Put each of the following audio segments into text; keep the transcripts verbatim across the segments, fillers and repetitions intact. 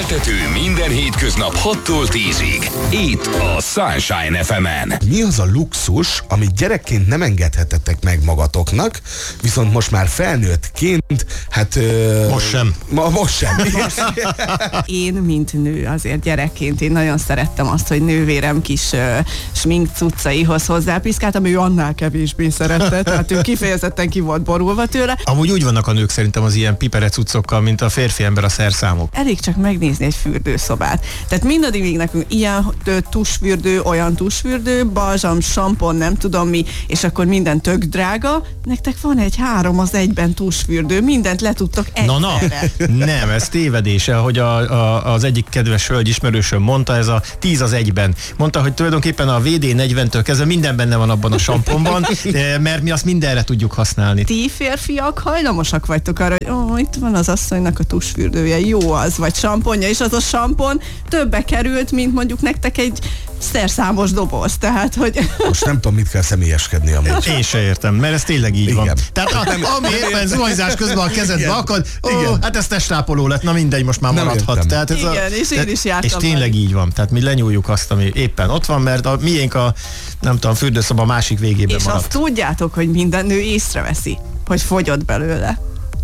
Keltető minden hétköznap hattól tízig. Itt a Sunshine ef emen. Mi az a luxus, amit gyerekként nem engedhetettek meg magatoknak, viszont most már felnőttként, hát... Ö, most sem. Ma, most sem. Én, mint nő, azért gyerekként én nagyon szerettem azt, hogy nővérem kis uh, smink cuccaihoz hozzápiszkáltam, ő annál kevésbé szerette, tehát ő kifejezetten ki volt borulva tőle. Amúgy úgy vannak a nők szerintem az ilyen pipere cuccokkal, mint a férfi ember a szerszámok. Elég csak megnézni egy fürdőszobát. Tehát mindaddig még nekünk ilyen tusfürdő, olyan tusfürdő, balzsam, sampon, nem tudom mi, és akkor minden tök drága. Nektek van egy három az egyben tusfürdő, mindent le tudtok egyszerre. Na, na, nem, ez tévedése, hogy a, a, az egyik kedves hölgy ismerősöm mondta, ez a tíz az egyben. Mondta, hogy tulajdonképpen a vé dé negyventől kezdve minden benne van abban a samponban, mert mi azt mindenre tudjuk használni. Ti férfiak hajlamosak vagytok arra, hogy ó, itt van az asszonynak a tusfürdője, jó az, vagy samponja, és az a sampon többe került, mint mondjuk nektek egy szerszámos doboz, tehát, hogy... Most nem tudom, mit kell személyeskedni amúgy. Én se értem, mert ez tényleg így igen. van. Tehát a, ami éppen zuhanyzás közben a kezedbe akad, ó, hát ez testrápoló lett, na mindegy, most már nem maradhat. Tehát ez igen, a, és én is jártam. És tényleg meg. Így van, tehát mi lenyúljuk azt, ami éppen ott van, mert a miénk a, nem tudom, fürdőszoba a másik végében és maradt. azt tudjátok, hogy minden nő észreveszi, hogy fogyott belőle.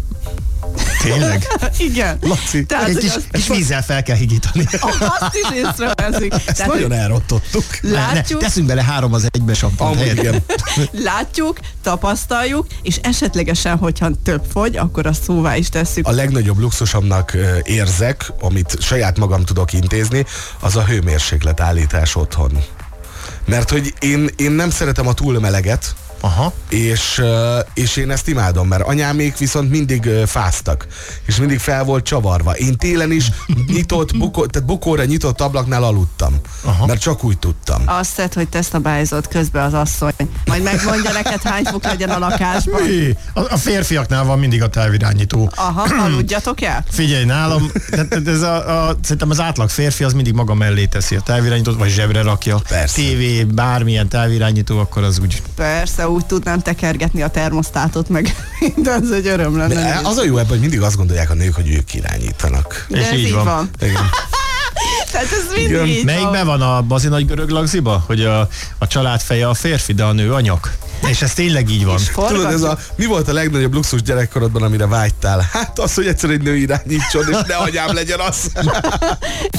Tényleg? Igen. Laci, tehát, egy kis, az... kis vízzel fel kell higítani. Azt is észreveszik. Ezt Tehát, nagyon elrottottuk. Látjuk, ne, teszünk bele három az egybe sampont. látjuk, tapasztaljuk, és esetlegesen, hogyha több fogy, akkor azt szóvá is tesszük. A legnagyobb luxusomnak érzek, amit saját magam tudok intézni, az a hőmérséklet állítás otthon. Mert hogy én, én nem szeretem a túlmeleget, aha. És, és én ezt imádom, mert anyámék viszont mindig fáztak, és mindig fel volt csavarva. Én télen is nyitott, bukó, tehát bukóra nyitott ablaknál aludtam, aha. mert csak úgy tudtam. Azt tett, hogy tesztabályzott közben az asszony. Majd megmondja neked, hány fok legyen a lakásban. A, a férfiaknál van mindig a távirányító. Aha, aludjatok el? Figyelj, nálam, ez a, a, szerintem az átlag férfi az mindig maga mellé teszi a távirányítót, vagy zsebre rakja. Persze. Tévé, bármilyen távirányító, akkor az úgy... Persze, úgy tudnám tekergetni a termosztátot, meg minden, ez egy öröm lenne. De az a jó ebben, hogy mindig azt gondolják a nők, hogy ők irányítanak. De és ez így így van. van. Igen. Tehát ez mindig Igen. így Melyikben van a bazi nagy görög lagziba? Hogy a, a család feje a férfi, de a nő a nyak. És ez tényleg így van. Tudod, ez a, mi volt a legnagyobb luxus gyerekkorodban, amire vágytál? Hát az, hogy egyszer egy nő irányítson, és ne anyám legyen az.